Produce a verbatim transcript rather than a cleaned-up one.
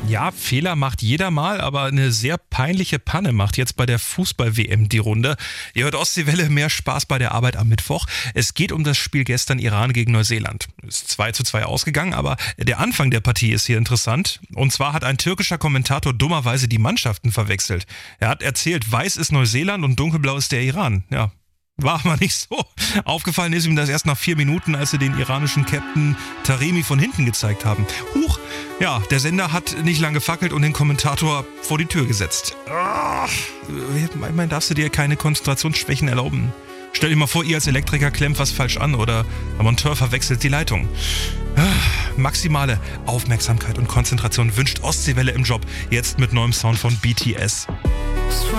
Ja, Fehler macht jeder mal, aber eine sehr peinliche Panne macht jetzt bei der Fußball-W M die Runde. Ihr hört Ostseewelle, mehr Spaß bei der Arbeit am Mittwoch. Es geht um das Spiel gestern Iran gegen Neuseeland. Ist zwei zu zwei ausgegangen, aber der Anfang der Partie ist hier interessant. Und zwar hat ein türkischer Kommentator dummerweise die Mannschaften verwechselt. Er hat erzählt, weiß ist Neuseeland und dunkelblau ist der Iran. Ja. War aber nicht so. Aufgefallen ist ihm das erst nach vier Minuten, als sie den iranischen Captain Taremi von hinten gezeigt haben. Huch, ja, der Sender hat nicht lange gefackelt und den Kommentator vor die Tür gesetzt. Ich meine, darfst du dir keine Konzentrationsschwächen erlauben? Stell dir mal vor, ihr als Elektriker klemmt was falsch an oder der Monteur verwechselt die Leitung. Maximale Aufmerksamkeit und Konzentration wünscht Ostseewelle im Job. Jetzt mit neuem Sound von B T S.